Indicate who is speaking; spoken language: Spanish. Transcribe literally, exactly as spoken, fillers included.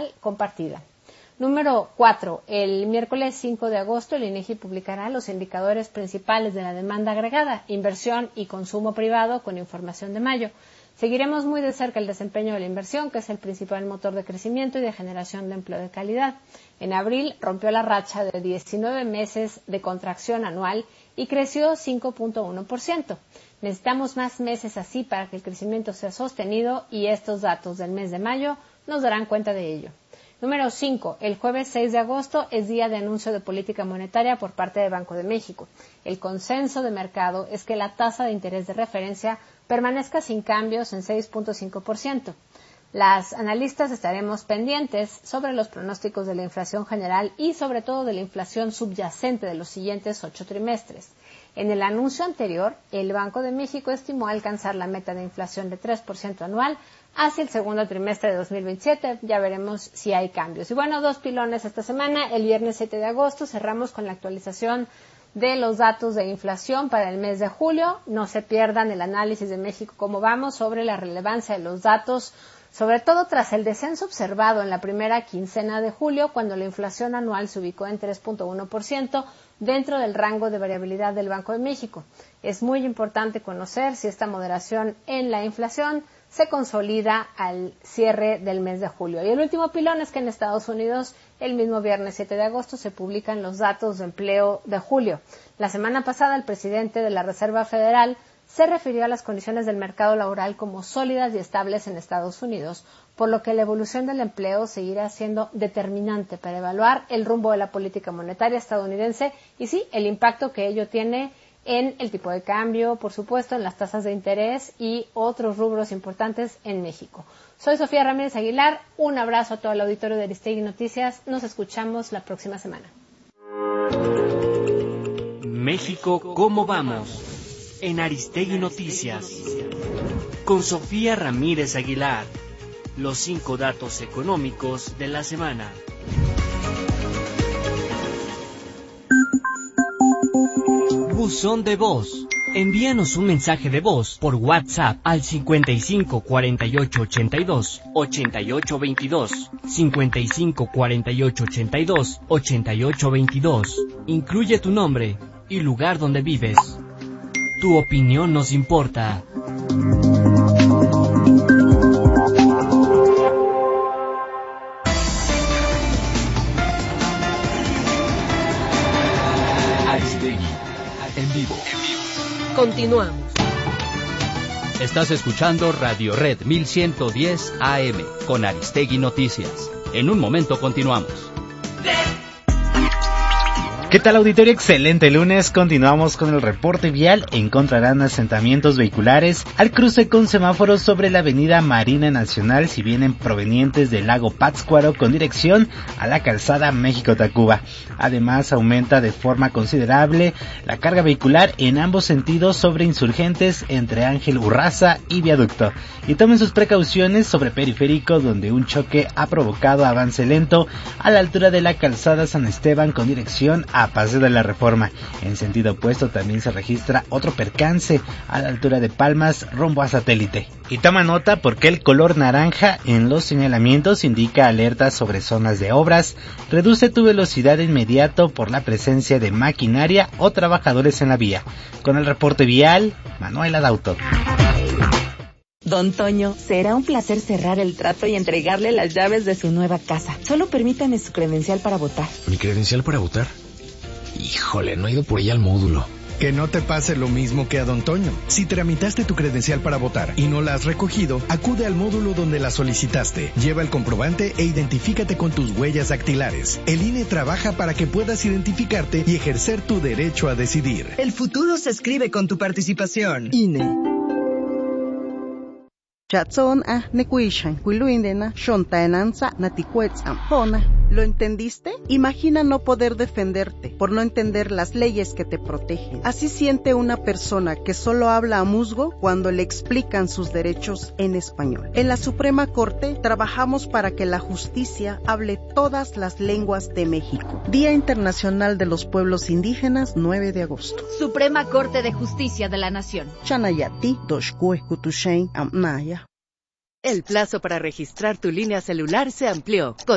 Speaker 1: social compartida. Número cuatro. El miércoles cinco de agosto el INEGI publicará los indicadores principales de la demanda agregada, inversión y consumo privado con información de mayo. Seguiremos muy de cerca el desempeño de la inversión, que es el principal motor de crecimiento y de generación de empleo de calidad. En abril rompió la racha de diecinueve meses de contracción anual y creció cinco punto uno por ciento. Necesitamos más meses así para que el crecimiento sea sostenido y estos datos del mes de mayo nos darán cuenta de ello. Número cinco. El jueves seis de agosto es día de anuncio de política monetaria por parte del Banco de México. El consenso de mercado es que la tasa de interés de referencia permanezca sin cambios en seis punto cinco por ciento. Las analistas estaremos pendientes sobre los pronósticos de la inflación general y sobre todo de la inflación subyacente de los siguientes ocho trimestres. En el anuncio anterior, el Banco de México estimó alcanzar la meta de inflación de tres por ciento anual hacia el segundo trimestre de dos mil veintisiete. Ya veremos si hay cambios. Y bueno, dos pilones esta semana. El viernes siete de agosto cerramos con la actualización de los datos de inflación para el mes de julio. No se pierdan el análisis de México Cómo Vamos sobre la relevancia de los datos, sobre todo tras el descenso observado en la primera quincena de julio, cuando la inflación anual se ubicó en tres punto uno por ciento dentro del rango de variabilidad del Banco de México. Es muy importante conocer si esta moderación en la inflación se consolida al cierre del mes de julio. Y el último pilón es que en Estados Unidos, el mismo viernes siete de agosto, se publican los datos de empleo de julio. La semana pasada, el presidente de la Reserva Federal se refirió a las condiciones del mercado laboral como sólidas y estables en Estados Unidos, por lo que la evolución del empleo seguirá siendo determinante para evaluar el rumbo de la política monetaria estadounidense y sí, el impacto que ello tiene en el tipo de cambio, por supuesto, en las tasas de interés y otros rubros importantes en México. Soy Sofía Ramírez Aguilar, un abrazo a todo el auditorio de Aristegui Noticias, nos escuchamos la próxima semana.
Speaker 2: México, ¿cómo vamos? En Aristegui Noticias, con Sofía Ramírez Aguilar, los cinco datos económicos de la semana. Buzón de voz. Envíanos un mensaje de voz por WhatsApp al cincuenta y cinco cuarenta y ocho ochenta y dos ochenta y ocho veintidós, cincuenta y cinco cuarenta y ocho ochenta y dos ochenta y ocho veintidós. Incluye tu nombre y lugar donde vives. Tu opinión nos importa.
Speaker 3: Aristegui, en vivo.
Speaker 4: Continuamos.
Speaker 3: Estás escuchando Radio Red mil ciento diez A M con Aristegui Noticias. En un momento continuamos.
Speaker 5: ¿Qué tal, auditorio? Excelente lunes. Continuamos con el reporte vial. Encontrarán asentamientos vehiculares al cruce con semáforos sobre la avenida Marina Nacional si vienen provenientes del lago Pátzcuaro con dirección a la calzada México-Tacuba. Además, aumenta de forma considerable la carga vehicular en ambos sentidos sobre Insurgentes entre Ángel Urraza y Viaducto. Y tomen sus precauciones sobre Periférico, donde un choque ha provocado avance lento a la altura de la calzada San Esteban con dirección a a Paseo de la Reforma. En sentido opuesto también se registra otro percance a la altura de Palmas rumbo a Satélite. Y toma nota porque el color naranja en los señalamientos indica alertas sobre zonas de obras. Reduce tu velocidad de inmediato por la presencia de maquinaria o trabajadores en la vía. Con el reporte vial, Manuela Dautor.
Speaker 6: Don Toño, será un placer cerrar el trato y entregarle las llaves de su nueva casa. Solo permítame su credencial para votar.
Speaker 7: ¿Mi credencial para votar? Híjole, no he ido por ella al módulo.
Speaker 8: Que no te pase lo mismo que a Don Toño. Si tramitaste tu credencial para votar y no la has recogido, acude al módulo donde la solicitaste. Lleva el comprobante e identifícate con tus huellas dactilares. El I N E trabaja para que puedas identificarte y ejercer tu derecho a decidir.
Speaker 9: El futuro se escribe con tu participación. I N E.
Speaker 10: ¿Lo entendiste? Imagina no poder defenderte por no entender las leyes que te protegen. Así siente una persona que solo habla a musgo cuando le explican sus derechos en español. En la Suprema Corte trabajamos para que la justicia hable todas las lenguas de México. Día Internacional de los Pueblos Indígenas, nueve de agosto.
Speaker 11: Suprema Corte de Justicia de la Nación.
Speaker 10: Chanayati, Doshkue, Kutushain, Amnaya.
Speaker 12: El plazo para registrar tu línea celular se amplió.